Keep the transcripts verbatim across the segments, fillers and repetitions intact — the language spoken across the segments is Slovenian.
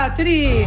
dva, tri.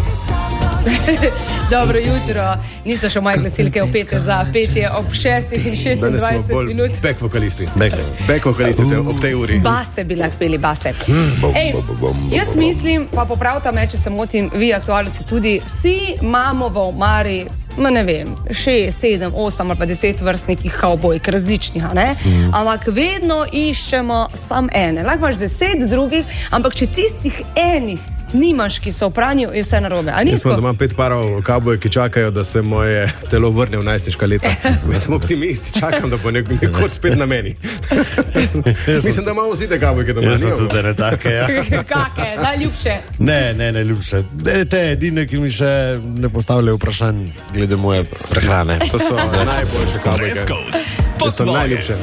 Dobro jutro. Niso še moje glasilke opete za petje ob šestih in šestindvajset minut. Back vokalisti. Back, back vokalisti te, ob tej uri. Base bi lahko peli, base. Ej, jaz mislim, pa popravta me, če se motim, vi aktualci tudi, vsi imamo v omari, ma ne vem, šest, sedem, osem ali pa deset vrst nekih kavbojk različnih, ne? Mm. Ampak vedno iščemo sam ene. Lahko imaš deset drugih, ampak če tistih enih nimaš, ki so v pranju, je vse narobe. Jaz sem doma pet parov kavboj, ki čakajo, da se moje telo vrne v najstniška leta. Jaz sem optimist, čakam, da bo neko neko spet na meni. Mislim, da imamo vsi te kavbojke doma. Jaz sem tudi ne take, ja. Kake, najljubše? Ne, ne, najljubše. Te edine, ki mi še ne postavljajo vprašanj glede moje prehrane. To so najboljše kavbojke. To so najljubše.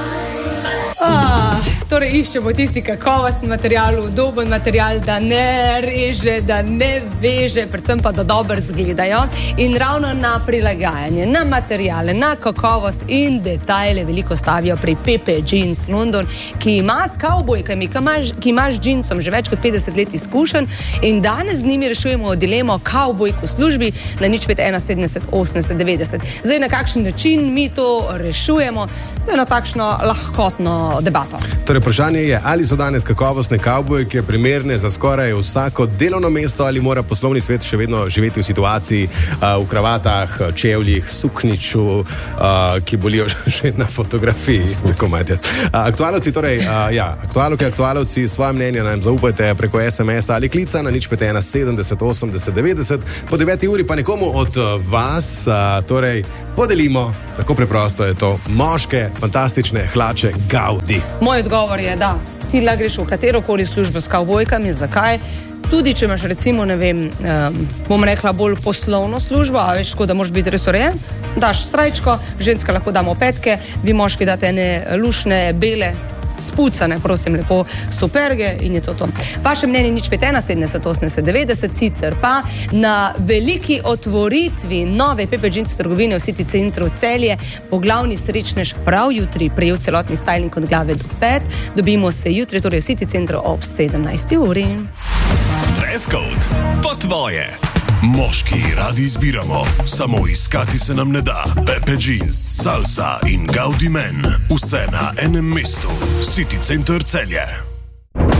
Ah, torej iščemo tisti kakovostni material, udoben material, da ne reže, da ne veže, predvsem pa da dobro zgledajo. In ravno na prilagajanje, na materiale, na kakovost in detajle veliko stavijo pri Pepe Jeans London, ki ima s kavbojkami, ki ima z džinsom že več kot petdeset let izkušenj in danes z njimi rešujemo dilemo kavbojk v službi na nič pet ena sedemdeset osemdeset devetdeset. Zdaj, na kakšen način mi to rešujemo, to je na takšno lahkotno debato. Torej, vprašanje je, ali so danes kakovostne kavbojke primerne za skoraj vsako delovno mesto ali mora poslovni svet še vedno živeti v situaciji uh, v kravatah, čevljih, sukniču, uh, ki bolijo že na fotografiji. Tako imate. Uh, aktualovci, torej, uh, ja, aktualovke, aktualovci, svoje mnenje nam zaupajte preko es em es ali klica na nič pet ena sedemdeset osemdeset devetdeset. Po deveti uri pa nekomu od vas, uh, torej, podelimo, tako preprosto je to, moške, fantastične hlače Gaudi. Moj odgovor je, da ti lahko greš v katerokoli službo s kavbojkami. Zakaj? Tudi, če imaš recimo, ne vem, um, bom rekla bolj poslovno službo, a veš, tako da moraš biti res urejen, daš srajčko, ženska lahko damo petke, vi moški date ene lušne, bele, spucane, prosim, lepo, superge in je to to. Vaše mnenje nič pet ena sedemdeset osemdeset devetdeset, sicer pa na veliki otvoritvi nove Pepe Jeans trgovine v City centru Celje bo glavni srečnež prav jutri prejel celotni styling od glave do pet. Dobimo se jutri, torej v City centru ob sedemnajsti uri. Dress code po tvoje. Moški radi izbiramo, samo iskati se nam ne da. Pepe Jeans, Salsa in Gaudi Men. Vse na enem mestu. City Center Celje.